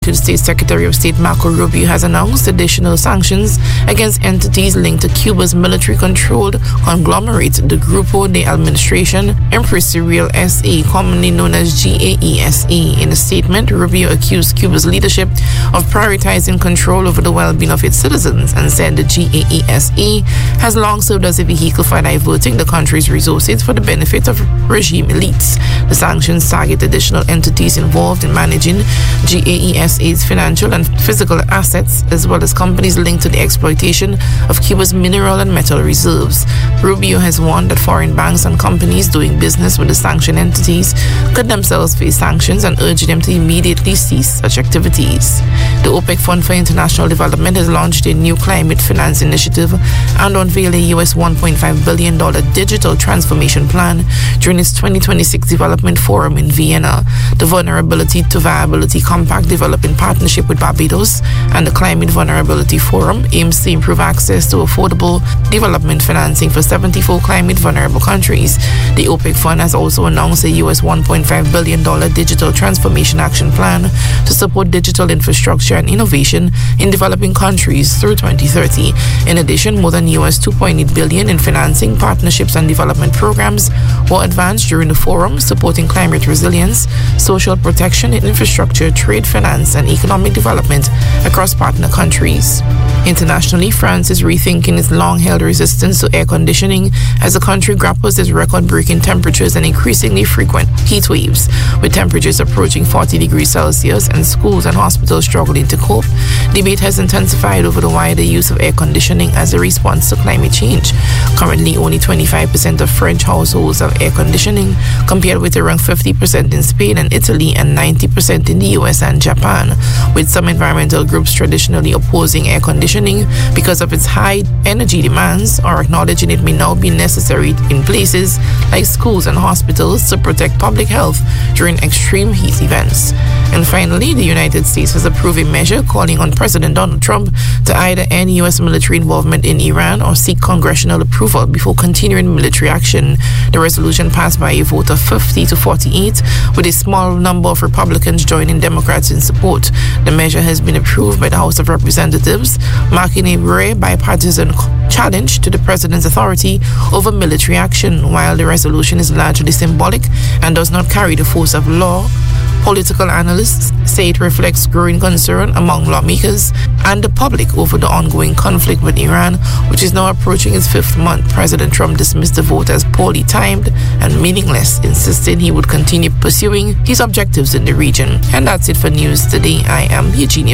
United States Secretary of State Marco Rubio has announced additional sanctions against entities linked to Cuba's military-controlled conglomerate, the Grupo de Administración Empresarial S.A., commonly known as GAESA. In a statement, Rubio accused Cuba's leadership of prioritizing control over the well-being of its citizens and said the GAESA has long served as a vehicle for diverting the country's resources for the benefit of regime elites. The sanctions target additional entities involved in managing GAESA's financial and physical assets, as well as companies linked to the exploitation of Cuba's mineral and metal reserves. Rubio has warned that foreign banks and companies doing business with the sanctioned entities could themselves face sanctions and urged them to immediately cease such activities. The OPEC Fund for International Development has launched a new climate finance initiative and unveiled a US $1.5 billion digital transformation plan during its 2026 Development Forum in Vienna. The Vulnerability to Viability Compact, developed in partnership with Barbados, and the Climate Vulnerability Forum aims to improve access to affordable development financing for 74 climate vulnerable countries. The OPEC Fund has also announced a US $1.5 billion digital transformation action plan to support digital infrastructure and innovation in developing countries through 2030. In addition, more than US $2.8 billion in financing, partnerships, and development programs were advanced during the forum, supporting climate resilience, social protection, infrastructure, trade, finance, and economic development across partner countries. Internationally, France is rethinking its long-held resistance to air conditioning as the country grapples with record-breaking temperatures and increasingly frequent heat waves. With temperatures approaching 40 degrees Celsius and schools and hospitals struggling to cope, debate has intensified over the wider use of air conditioning as a response to climate change. Currently, only 25% of French households have air conditioning, compared with around 50% in Spain and Italy and 90% in the US and Japan, with some environmental groups traditionally opposing air conditioning because of its high energy demands, or acknowledging it may now be necessary in places like schools and hospitals to protect public health during extreme heat events. And finally, the United States has approved a measure calling on President Donald Trump to either end U.S. military involvement in Iran or seek congressional approval before continuing military action. The resolution passed by a vote of 50 to 48, with a small number of Republicans joining Democrats in support. The measure has been approved by the House of Representatives, marking a rare bipartisan challenge to the president's authority over military action. While the resolution is largely symbolic and does not carry the force of law, political analysts say it reflects growing concern among lawmakers and the public over the ongoing conflict with Iran, which is now approaching its fifth month. President Trump dismissed the vote as poorly timed and meaningless, insisting he would continue pursuing his objectives in the region. And that's it for news today. I am Eugenia.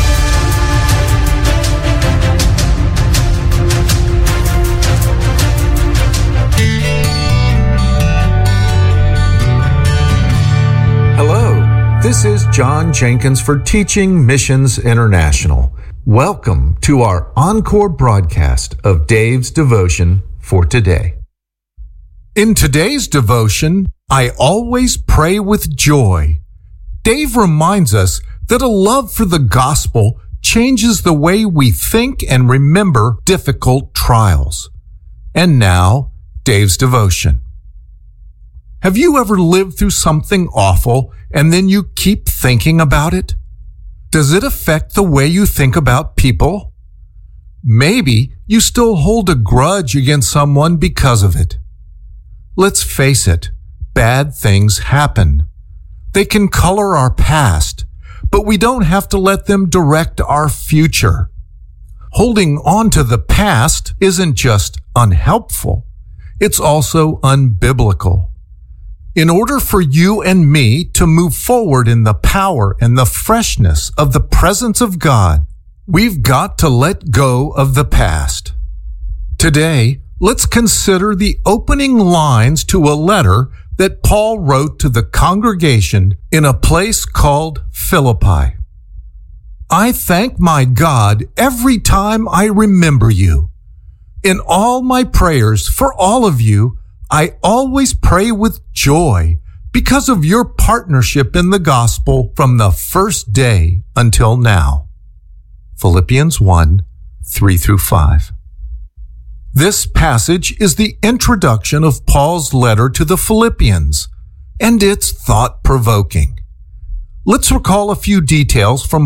This is John Jenkins for Teaching Missions International. Welcome to our encore broadcast of Dave's Devotion for today. In today's devotion, I always pray with joy. Dave reminds us that a love for the gospel changes the way we think and remember difficult trials. And now, Dave's devotion. Have you ever lived through something awful and then you keep thinking about it? Does it affect the way you think about people? Maybe you still hold a grudge against someone because of it. Let's face it, bad things happen. They can color our past, but we don't have to let them direct our future. Holding on to the past isn't just unhelpful, it's also unbiblical. In order for you and me to move forward in the power and the freshness of the presence of God, we've got to let go of the past. Today, let's consider the opening lines to a letter that Paul wrote to the congregation in a place called Philippi. I thank my God every time I remember you. In all my prayers for all of you, I always pray with joy because of your partnership in the gospel from the first day until now. Philippians 1, 3-5. This passage is the introduction of Paul's letter to the Philippians, and it's thought-provoking. Let's recall a few details from